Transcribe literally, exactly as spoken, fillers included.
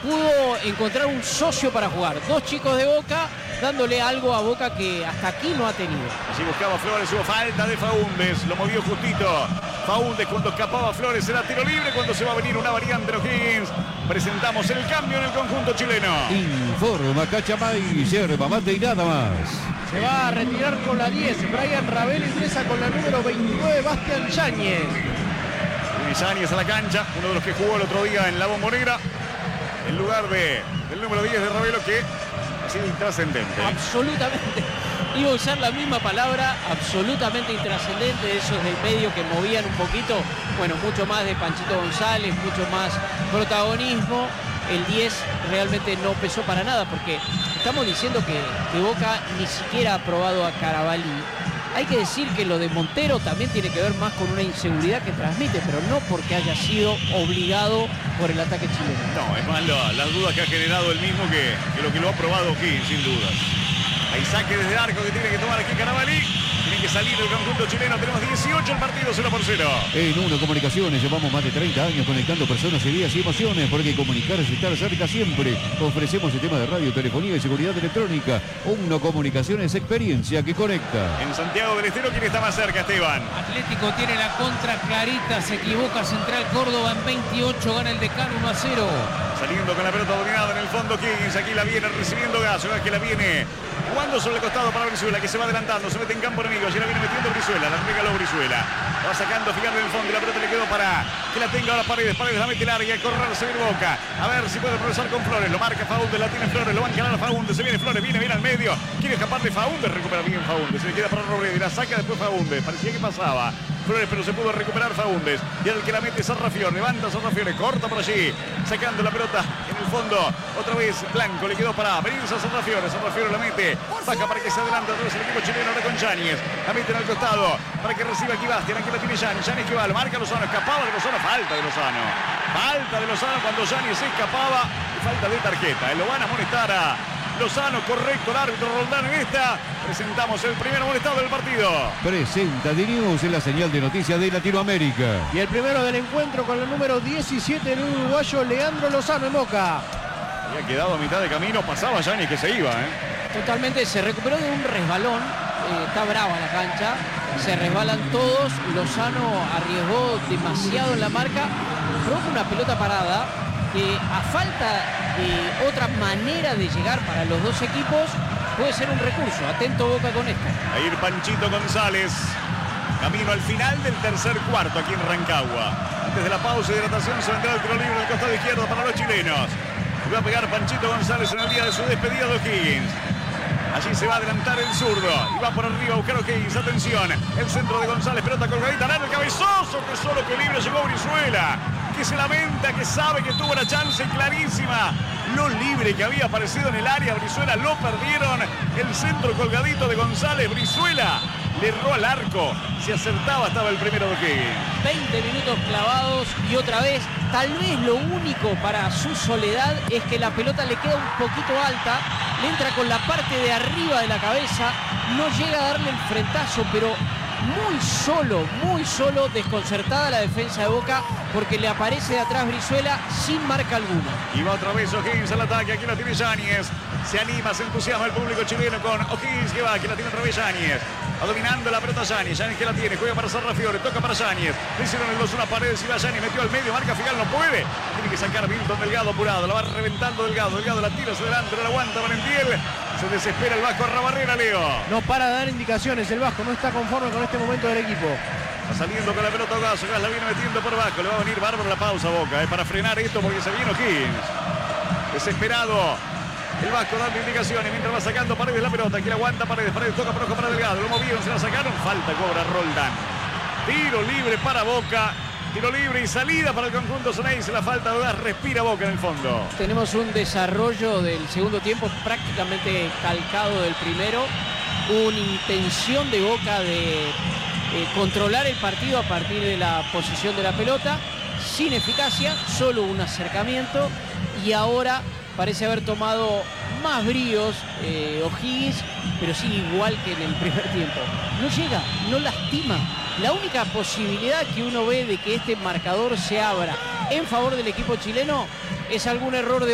pudo encontrar un socio para jugar. Dos chicos de Boca dándole algo a Boca que hasta aquí no ha tenido. Así buscaba Flores, hubo falta de Faúndez, lo movió justito. Faúndez cuando escapaba Flores era tiro libre, cuando se va a venir una variante de O'Higgins. Presentamos el cambio en el conjunto chileno. Informa Cachamay, yerba mate y nada más. Se va a retirar con la diez, Brian Ravel, ingresa con la número veintinueve, Bastián Yáñez. Luis Yáñez a la cancha, uno de los que jugó el otro día en la Bombonera, en lugar de, del número diez de Ravelo, que ha sido intrascendente. Absolutamente. Iba a usar la misma palabra, absolutamente intrascendente, de esos del medio que movían un poquito, bueno, mucho más de Panchito González, mucho más protagonismo. El diez realmente no pesó para nada, porque estamos diciendo que, que Boca ni siquiera ha probado a Carabalí. Hay que decir que lo de Montero también tiene que ver más con una inseguridad que transmite, pero no porque haya sido obligado por el ataque chileno. No, es más la, las dudas que ha generado el mismo que, que lo que lo ha probado aquí, sin dudas. Hay saque desde arco que tiene que tomar aquí Carabalí. Tiene que salir el conjunto chileno. Tenemos dieciocho, el partido cero por cero. En Uno Comunicaciones llevamos más de treinta años conectando personas, ideas y emociones, porque comunicar es estar cerca siempre. Ofrecemos sistemas de radio, telefonía y seguridad electrónica. Uno Comunicaciones, experiencia que conecta. En Santiago del Estero, ¿quién está más cerca, Esteban? Atlético tiene la contra clarita, se equivoca Central Córdoba en veintiocho, gana el Decano uno a cero. Saliendo con la pelota dominada en el fondo Higgins, aquí la viene recibiendo Gaso, que la viene jugando sobre el costado para Brizuela, que se va adelantando, se mete en campo enemigo, allí la viene metiendo Brizuela, la regaló Brizuela, va sacando, fijando en el fondo y la pelota le quedó para que la tenga ahora Paredes, Paredes la mete larga, a correr, se viene Boca, a ver si puede progresar con Flores, lo marca Faúndez, la tiene Flores, lo va a encarar a Faúndez, se viene Flores, viene bien al medio, quiere escapar de Faúndez, recupera bien Faúndez, se le queda para Robredo y la saca después Faúndez, parecía que pasaba Flores, pero se pudo recuperar Faúndez, y el que la mete Sarrafiore, levanta Sarrafiore, corta por allí, sacando la pelota en el fondo, otra vez Blanco, le quedó para Benítez a Sarrafiore, Sarrafiore la mete, baja para que se adelante otra vez el equipo chileno, ahora con Yáñez, la mete en el costado, para que reciba aquí Bastián, aquí la tiene Yáñez, Yáñez que va, lo marca Lozano, escapaba de Lozano, falta de Lozano, falta de Lozano cuando Yáñez se escapaba, y falta de tarjeta, lo van a amonestar a Lozano, correcto el árbitro Roldán en esta. Presentamos el primer amonestado del partido. Presenta D News en la señal de noticias de Latinoamérica. Y el primero del encuentro con el número diecisiete, el uruguayo Leandro Lozano en Boca. Había quedado a mitad de camino, pasaba Yáñez que se iba, ¿eh? Totalmente, se recuperó de un resbalón, eh, está brava la cancha, se resbalan todos, Lozano arriesgó demasiado en la marca, provoca una pelota parada que a falta de otra manera de llegar para los dos equipos puede ser un recurso. Atento Boca con esto. A ir Panchito González, camino al final del tercer cuarto aquí en Rancagua. Antes de la pausa de hidratación se vendrá el tiro libre del costado izquierdo para los chilenos. Y va a pegar Panchito González en el día de su despedida de O'Higgins. Allí se va a adelantar el zurdo y va por arriba a buscar O'Higgins. Atención, el centro de González, pelota colgadita, el cabezoso que solo que libre llegó Brizuela, que se lamenta, que sabe que tuvo la chance clarísima. Lo libre que había aparecido en el área, Brizuela lo perdieron. El centro colgadito de González, Brizuela le erró al arco. Si acertaba estaba el primero de O'Higgins. veinte minutos clavados y otra vez, tal vez lo único para su soledad es que la pelota le queda un poquito alta, le entra con la parte de arriba de la cabeza, no llega a darle el frentazo, pero muy solo, muy solo, desconcertada la defensa de Boca porque le aparece de atrás Brizuela sin marca alguna. Y va otra vez O'Higgins al ataque, aquí la tiene Yáñez. Se anima, se entusiasma el público chileno con O'Higgins que va, aquí la tiene otra vez Yáñez. Va dominando la pelota Yáñez, Yáñez que la tiene, juega para Sarrafiore, toca para Yáñez. Le hicieron el dos una pared, si va Yáñez, metió al medio, marca final, no puede. Tiene que sacar Milton Delgado apurado, la va reventando Delgado, Delgado la tira hacia adelante, no la aguanta Valentiel. Se desespera el Vasco Arrabarrera, Leo. No para de dar indicaciones el Vasco, no está conforme con este momento del equipo. Va saliendo con la pelota Gaso, Gas la viene metiendo por Vasco, le va a venir bárbaro la pausa Boca, eh, para frenar esto porque se viene O'Higgins. Desesperado. El Vasco dando indicaciones mientras va sacando Paredes la pelota. Aquí la aguanta Paredes. Paredes toca por ojo para Delgado. Lo movieron, se la sacaron. Falta cobra Roldán. Tiro libre para Boca. Tiro libre y salida para el conjunto Ceneice. La falta de gas respira Boca en el fondo. Tenemos un desarrollo del segundo tiempo prácticamente calcado del primero. Una intención de Boca de eh, controlar el partido a partir de la posición de la pelota. Sin eficacia, solo un acercamiento. Y ahora parece haber tomado más bríos eh, O'Higgins, pero sigue igual que en el primer tiempo. No llega, no lastima. La única posibilidad que uno ve de que este marcador se abra en favor del equipo chileno es algún error de